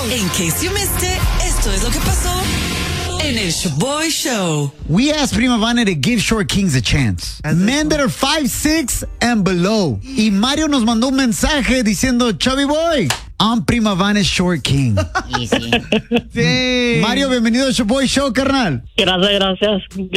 In case you missed it, esto es lo que pasó en el Shoboy Show. We asked Prima Vane to give short kings a chance. Men that are 5'6" and below. Y Mario nos mandó un mensaje diciendo, Chubby Boy, I'm Prima Vane's short king. Easy. Sí. Mario, bienvenido al Shoboy Show, carnal. Gracias.